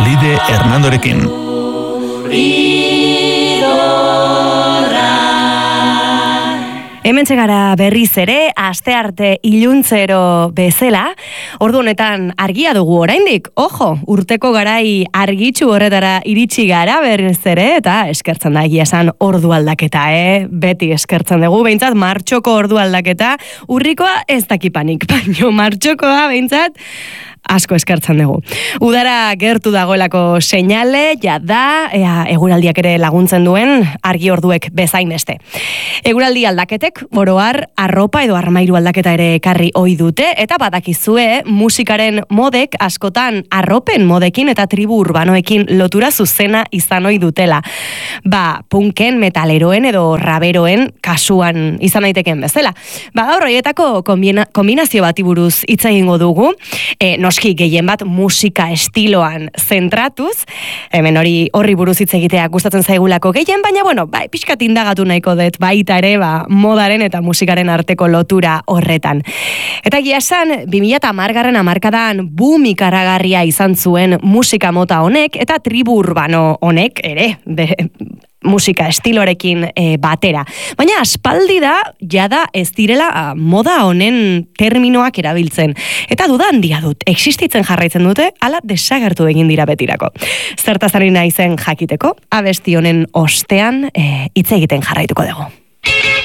Lide Hernandorekin. Hemen txegara berriz ere, astearte iluntzero bezala, ordu honetan argia dugu oraindik. Ojo, urteko garai argitsu horretara iritsi gara berriz ere, eta eskertzen da egia esan ordu aldaketa, beti eskertzen dugu, behintzat martxoko ordu aldaketa, urrikoa ez dakipanik, baino martxokoa behintzat, asko eskertzen dugu. Udara gertu dagoelako seinale, jada, eguraldiak ere laguntzen duen argi orduek bezain beste. Eguraldi aldaketek, oroar, arropa edo armairu aldaketa ere ekarri ohi dute, eta badakizue musikaren modek askotan arropen modekin eta tribu urbanoekin lotura zuzena izan ohi dutela. Punken, metaleroen edo raberoen kasuan izan daiteken bezala. Horretako kombinazio bati buruz hitz egingo dugu, noski gehien bat musika estiloan zentratuz, hemen horri buruz hitz egitea gustatzen zaigulako gehien, baina pixkat indagatu nahiko dut baita ere, modaren eta musikaren arteko lotura horretan. Eta egia esan, 2010 hamarkadan boom ikaragarria izan zuen musika mota honek, eta tribu urbano honek ere, musika estilorekin batera. Baina aspaldi da, jada ez direla moda honen terminoak erabiltzen. Eta duda handia dut, existitzen jarraitzen dute, ala desagertu egin dira betirako. Zertaz ari naizen jakiteko, abesti honen ostean hitz egiten jarraituko dugu.